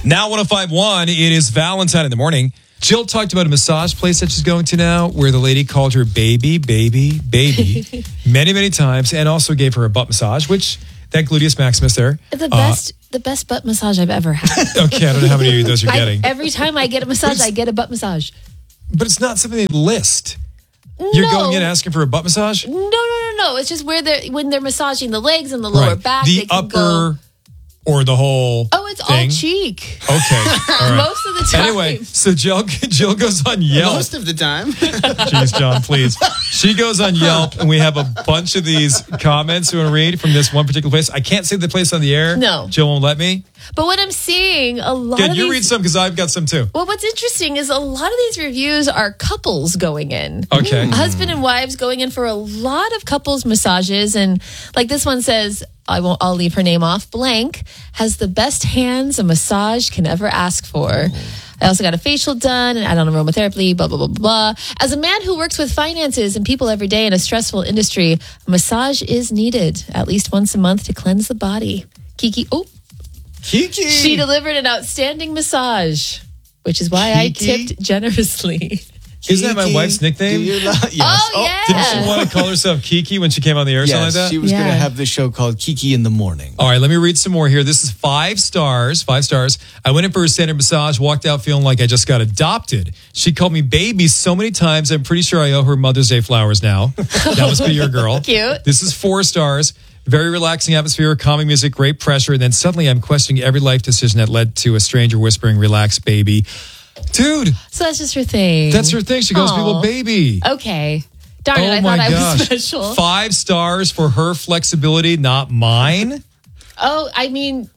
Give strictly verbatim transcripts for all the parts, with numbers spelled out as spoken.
Now one oh five point one, it is Valentine in the morning. Jill talked about a massage place that she's going to now where the lady called her baby, baby, baby many, many times and also gave her a butt massage, which that gluteus maximus there. The best uh, the best butt massage I've ever had. Okay, I don't know how many of those you're I, getting. Every time I get a massage, I get a butt massage. But it's not something they list. No. You're going in asking for a butt massage? No, no, no, no. It's just where they're when they're massaging the legs and the lower right. back. The they can upper go, or the whole Oh, it's thing? all cheek. Okay. All right. Most of the time. Anyway, so Jill, Jill goes on Yelp. Most of the time. Jeez, John, please. She goes on Yelp, and we have a bunch of these comments we want to read from this one particular place. I can't say the place on the air. No. Jill won't let me. But what I'm seeing, a lot Good, of you these, read some because I've got some too. Well, what's interesting is a lot of these reviews are couples going in. Okay. Husband and wives going in for a lot of couples massages. And like this one says, I won't, I'll leave her name off. Blank has the best hands a massage can ever ask for. I also got a facial done and add-on aromatherapy, blah, blah, blah, blah. As a man who works with finances and people every day in a stressful industry, a massage is needed at least once a month to cleanse the body. Kiki, oh, Kiki. she delivered an outstanding massage, which is why Kiki? I tipped generously. Isn't that my wife's nickname? Do you lo- yes. Oh, yeah. Didn't she want to call herself Kiki when she came on the air or Yes, something like that? she was Yeah. going to have this show called Kiki in the Morning. All right, let me read some more here. This is five stars, five stars. I went in for a standard massage, walked out feeling like I just got adopted. She called me baby so many times, I'm pretty sure I owe her Mother's Day flowers now. That must be your girl. Cute. This is four stars. Very relaxing atmosphere, calming music, great pressure. And then suddenly I'm questioning every life decision that led to a stranger whispering, relax, baby. Dude, So that's just her thing. that's her thing. She calls Aw. people baby. Okay. Darn it, Oh I my thought I gosh. was special. Five stars for her flexibility, not mine. Oh, I mean,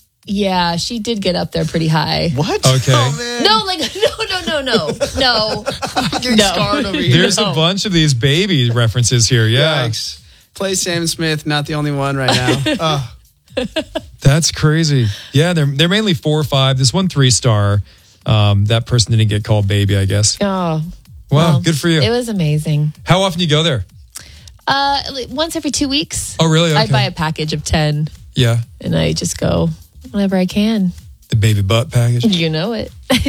yeah, she did get up there pretty high. What? Okay. Oh, man. No, like, no, no, no, no, no. I'm getting No. scarred over here. There's a bunch of these baby references here. Yeah. Yikes. Play Sam Smith, not the only one right now. Oh. That's crazy. Yeah, they're they're mainly four or five. This one three star. Um, that person didn't get called baby, I guess. Oh, Wow, well, good for you. It was amazing. How often do you go there? Uh, like, once every two weeks. Oh, really? I Okay. buy a package of ten, Yeah, and I just go whenever I can. the baby butt package. You know it.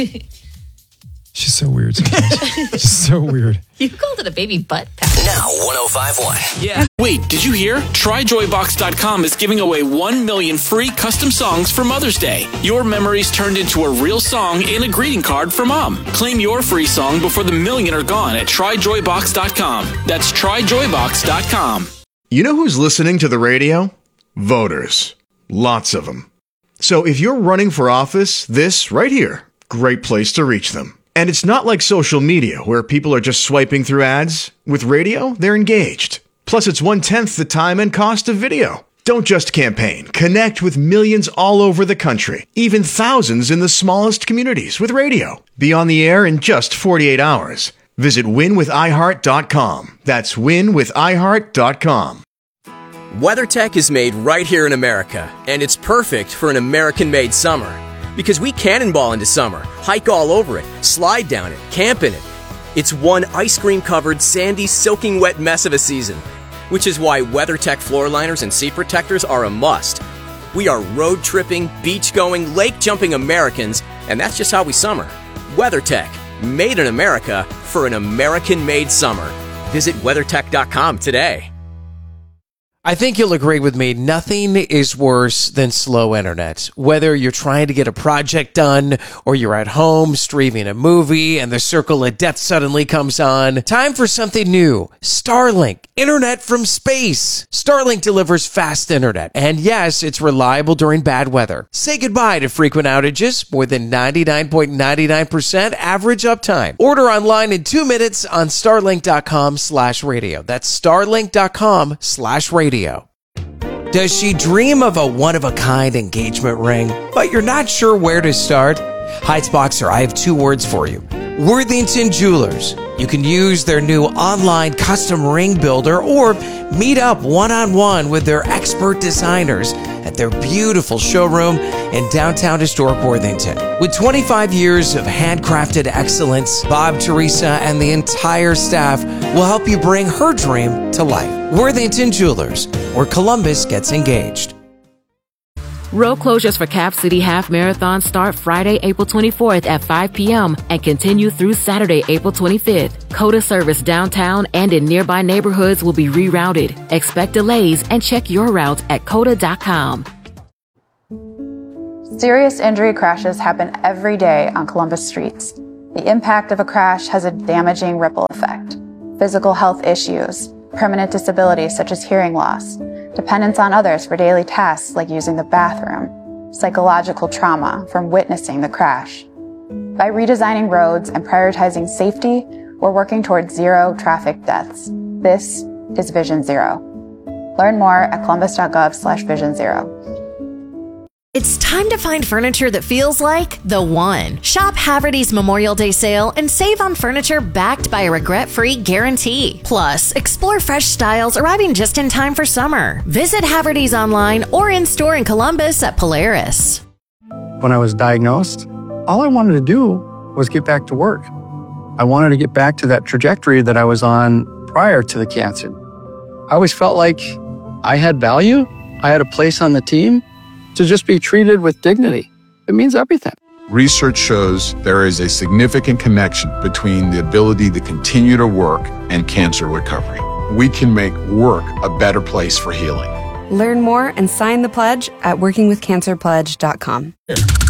She's so weird sometimes. She's so weird. You called it a baby butt package. Now one oh five point one. Yeah. Wait, did you hear? Try joy box dot com is giving away one million free custom songs for Mother's Day. Your memories turned into a real song and a greeting card for mom. Claim your free song before the million are gone at try joy box dot com. That's try joy box dot com. You know who's listening to the radio? Voters. Lots of them. So if you're running for office, this right here, great place to reach them. And it's not like social media where people are just swiping through ads. With radio, they're engaged. Plus, it's one-tenth the time and cost of video. Don't just campaign. Connect with millions all over the country, even thousands in the smallest communities with radio. Be on the air in just forty-eight hours. Visit win with i heart dot com. That's win with i heart dot com. WeatherTech is made right here in America, and it's perfect for an American-made summer. Because we cannonball into summer, hike all over it, slide down it, camp in it. It's one ice cream-covered, sandy, soaking wet mess of a season, which is why WeatherTech floor liners and seat protectors are a must. We are road-tripping, beach-going, lake-jumping Americans, and that's just how we summer. WeatherTech, made in America for an American-made summer. Visit weathertech dot com today. I think you'll agree with me, nothing is worse than slow internet. Whether you're trying to get a project done or you're at home streaming a movie and the circle of death suddenly comes on, time for something new. Starlink, internet from space. Starlink delivers fast internet, and yes, it's reliable during bad weather. Say goodbye to frequent outages, more than ninety-nine point nine nine percent average uptime. Order online in two minutes on starlink dot com slash radio. That's starlink dot com slash radio. Does she dream of a one-of-a-kind engagement ring, but you're not sure where to start? Heights Boxer, I have two words for you. Worthington Jewelers. You can use their new online custom ring builder or meet up one-on-one with their expert designers at their beautiful showroom in downtown historic Worthington. With twenty-five years of handcrafted excellence, Bob, Teresa, and the entire staff will help you bring her dream to life. Worthington Jewelers, where Columbus gets engaged. Road closures for Cap City Half Marathon start Friday, April twenty-fourth at five p.m. and continue through Saturday, April twenty-fifth. COTA service downtown and in nearby neighborhoods will be rerouted. Expect delays and check your route at cota dot com. Serious injury crashes happen every day on Columbus streets. The impact of a crash has a damaging ripple effect. Physical health issues, permanent disabilities such as hearing loss, dependence on others for daily tasks like using the bathroom, psychological trauma from witnessing the crash. By redesigning roads and prioritizing safety, we're working towards zero traffic deaths. This is Vision Zero. Learn more at columbus.gov slash vision zero. It's time to find furniture that feels like the one. Shop Haverty's Memorial Day sale and save on furniture backed by a regret-free guarantee. Plus, explore fresh styles arriving just in time for summer. Visit Haverty's online or in-store in Columbus at Polaris. When I was diagnosed, all I wanted to do was get back to work. I wanted to get back to that trajectory that I was on prior to the cancer. I always felt like I had value, I had a place on the team. To just be treated with dignity, it means everything. Research shows there is a significant connection between the ability to continue to work and cancer recovery. We can make work a better place for healing. Learn more and sign the pledge at working with cancer pledge dot com.